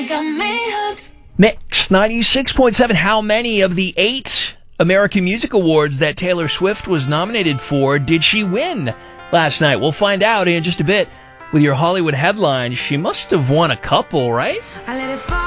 got me hooked. Mix 96.7. How many of the 8 American Music Awards that Taylor Swift was nominated for did she win last night? We'll find out in just a bit with your Hollywood headlines. She must have won a couple, right? I let it fall.